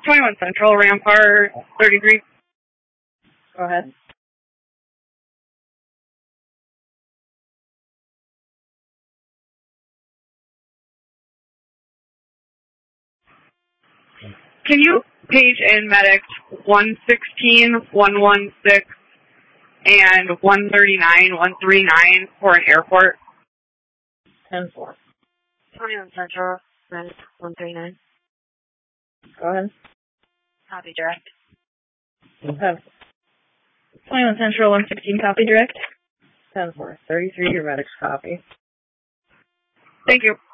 21 Central, Rampart, 33. Go ahead. Can you page in medics 116, 116, and 139, 139 for an airport? 10-4. 21 Central, medic 139. Go ahead. Copy direct. Okay. 21 Central, 116, copy direct. 10-4. 33, your medics copy. Thank you.